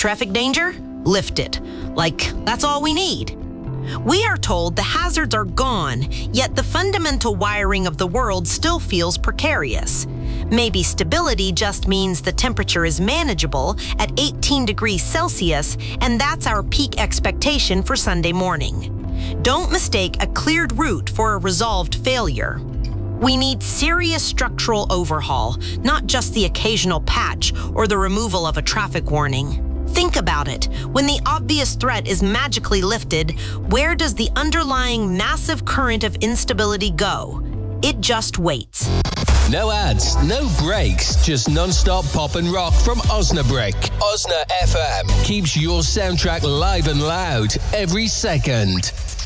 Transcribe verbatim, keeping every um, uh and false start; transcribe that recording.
Traffic danger? Lifted. Like, that's all we need. We are told the hazards are gone, yet the fundamental wiring of the world still feels precarious. Maybe stability just means the temperature is manageable at eighteen degrees Celsius, and that's our peak expectation for Sunday morning. Don't mistake a cleared route for a resolved failure. We need serious structural overhaul, not just the occasional patch or the removal of a traffic warning. Think about it. When the obvious threat is magically lifted, where does the underlying massive current of instability go? It just waits. No ads, no breaks, just non-stop pop and rock from Osnabrück. Osna F M keeps your soundtrack live and loud every second.